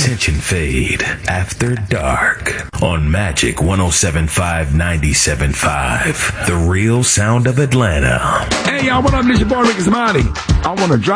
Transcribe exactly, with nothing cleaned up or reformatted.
Attention fade after dark on Magic one oh seven point five, ninety-seven point five. The real sound of Atlanta. Hey, y'all, what up? This your boy Ricky Smiley. I want to drop